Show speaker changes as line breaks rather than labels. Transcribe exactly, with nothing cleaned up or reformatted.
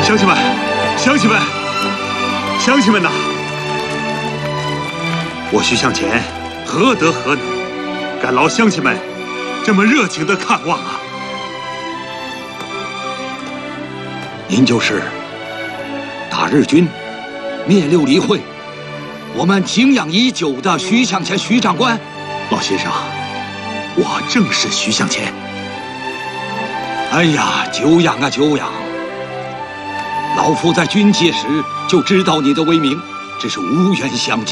乡亲们，乡亲们，乡亲们呐！我徐向前何德何能，敢劳乡亲们这么热情的看望啊！
您就是打日军、灭六理会，我们敬仰已久的徐向前徐长官。
老先生，我正是徐向前。
哎呀，久仰啊久仰！老夫在军界时就知道你的威名，只是无缘相见。